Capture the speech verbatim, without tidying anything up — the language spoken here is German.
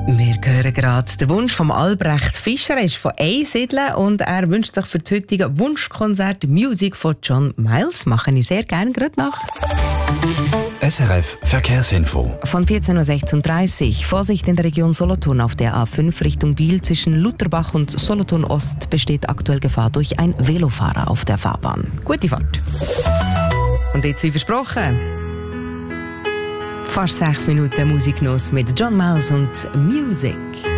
Wir hören gerade den Wunsch von Albrecht Fischer. Er ist von Einsiedeln und er wünscht sich für das heutige Wunschkonzert Musik von John Miles. Mache ich sehr gerne gerade nach. S R F Verkehrsinfo. Von vierzehn Uhr sechzehn Uhr dreißig. Vorsicht in der Region Solothurn auf der A fünf Richtung Biel zwischen Lutherbach und Solothurn Ost besteht aktuell Gefahr durch einen Velofahrer auf der Fahrbahn. Gute Fahrt. Und jetzt wie versprochen. Fast sechs Minuten Musikgenuss mit John Miles und Music.